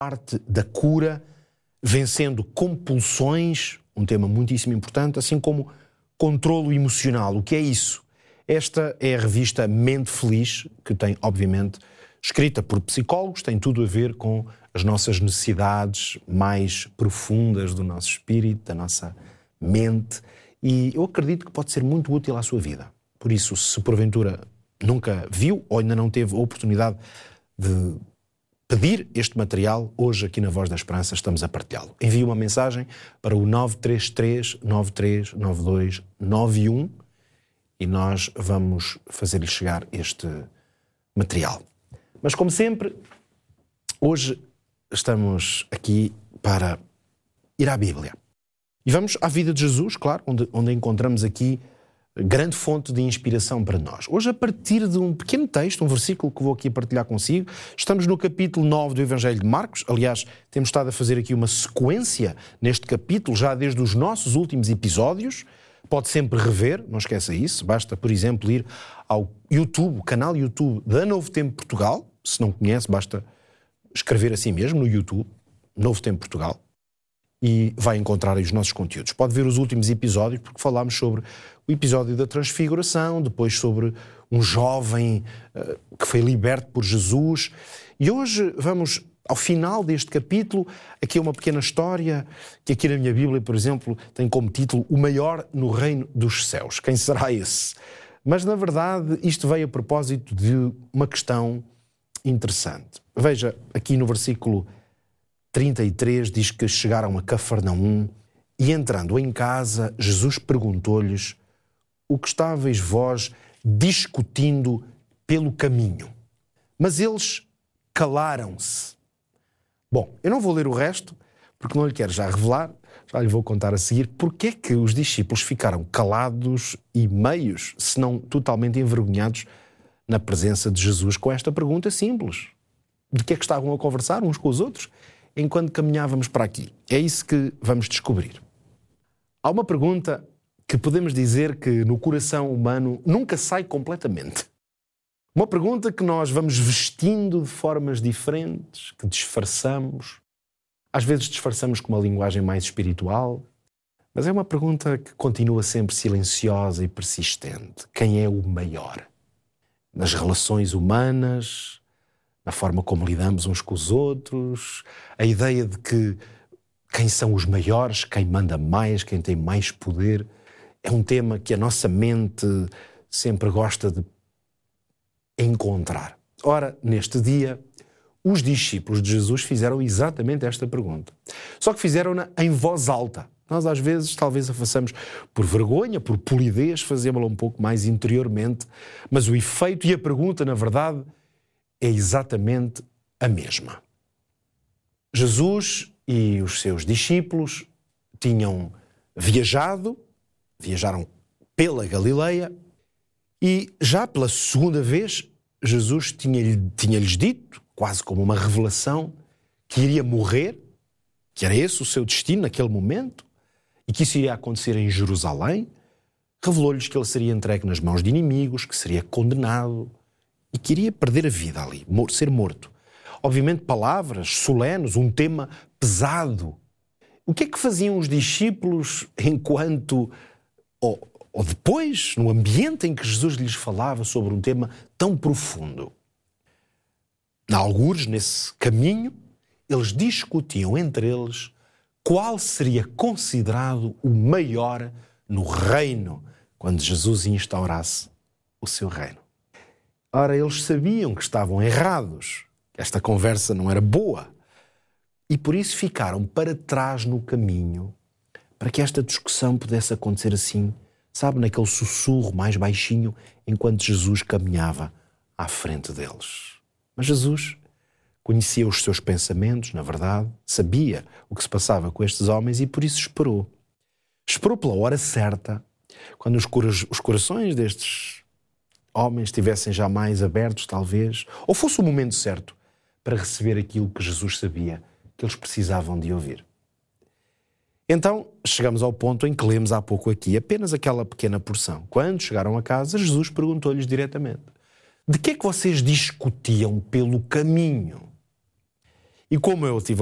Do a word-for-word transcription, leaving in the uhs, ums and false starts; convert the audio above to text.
parte da cura, vencendo compulsões, um tema muitíssimo importante, assim como controlo emocional. O que é isso? Esta é a revista Mente Feliz, que tem, obviamente, escrita por psicólogos, tem tudo a ver com as nossas necessidades mais profundas do nosso espírito, da nossa mente, e eu acredito que pode ser muito útil à sua vida. Por isso, se porventura nunca viu ou ainda não teve a oportunidade de pedir este material, hoje aqui na Voz da Esperança estamos a partilhá-lo. Envie uma mensagem para o nove três três, nove três nove dois, nove um e nós vamos fazer-lhe chegar este material. Mas como sempre, hoje estamos aqui para ir à Bíblia. E vamos à vida de Jesus, claro, onde, onde encontramos aqui grande fonte de inspiração para nós. Hoje, a partir de um pequeno texto, um versículo que vou aqui partilhar consigo, estamos no capítulo nove do Evangelho de Marcos. Aliás, temos estado a fazer aqui uma sequência neste capítulo, já desde os nossos últimos episódios. Pode sempre rever, não esqueça isso. Basta, por exemplo, ir ao YouTube, o canal YouTube da Novo Tempo Portugal. Se não conhece, basta escrever assim mesmo no YouTube, Novo Tempo Portugal, e vai encontrar aí os nossos conteúdos. Pode ver os últimos episódios, porque falámos sobre o episódio da Transfiguração, depois sobre um jovem uh, que foi liberto por Jesus. E hoje vamos ao final deste capítulo. Aqui é uma pequena história que aqui na minha Bíblia, por exemplo, tem como título O Maior no Reino dos Céus. Quem será esse? Mas, na verdade, isto veio a propósito de uma questão interessante. Veja, aqui no versículo trinta e três diz que chegaram a Cafarnaum e, entrando em casa, Jesus perguntou-lhes: o que estáveis vós discutindo pelo caminho? Mas eles calaram-se. Bom, eu não vou ler o resto, porque não lhe quero já revelar, já lhe vou contar a seguir, porque é que os discípulos ficaram calados e meios, se não totalmente envergonhados, na presença de Jesus com esta pergunta simples. De que é que estavam a conversar uns com os outros enquanto caminhávamos para aqui? É isso que vamos descobrir. Há uma pergunta que podemos dizer que no coração humano nunca sai completamente. Uma pergunta que nós vamos vestindo de formas diferentes, que disfarçamos. Às vezes disfarçamos com uma linguagem mais espiritual, mas é uma pergunta que continua sempre silenciosa e persistente. Quem é o maior? Nas relações humanas, na forma como lidamos uns com os outros, a ideia de que quem são os maiores, quem manda mais, quem tem mais poder, é um tema que a nossa mente sempre gosta de encontrar. Ora, neste dia, os discípulos de Jesus fizeram exatamente esta pergunta. Só que fizeram-na em voz alta. Nós, às vezes, talvez a façamos por vergonha, por polidez, fazemos-la um pouco mais interiormente, mas o efeito e a pergunta, na verdade, é exatamente a mesma. Jesus e os seus discípulos tinham viajado, viajaram pela Galileia e já pela segunda vez Jesus tinha, tinha-lhes dito, quase como uma revelação, que iria morrer, que era esse o seu destino naquele momento e que isso iria acontecer em Jerusalém. Revelou-lhes que ele seria entregue nas mãos de inimigos, que seria condenado e que iria perder a vida ali, ser morto. Obviamente palavras solenes, um tema pesado. O que é que faziam os discípulos enquanto, ou, ou depois, no ambiente em que Jesus lhes falava sobre um tema tão profundo? Na algures, nesse caminho, eles discutiam entre eles qual seria considerado o maior no reino quando Jesus instaurasse o seu reino. Ora, eles sabiam que estavam errados, que esta conversa não era boa, e por isso ficaram para trás no caminho, para que esta discussão pudesse acontecer assim, sabe, naquele sussurro mais baixinho, enquanto Jesus caminhava à frente deles. Mas Jesus conhecia os seus pensamentos, na verdade, sabia o que se passava com estes homens e por isso esperou. Esperou pela hora certa, quando os, cora- os corações destes homens estivessem já mais abertos, talvez, ou fosse o momento certo para receber aquilo que Jesus sabia que eles precisavam de ouvir. Então, chegamos ao ponto em que lemos há pouco aqui apenas aquela pequena porção. Quando chegaram a casa, Jesus perguntou-lhes diretamente: de que é que vocês discutiam pelo caminho? E como eu tive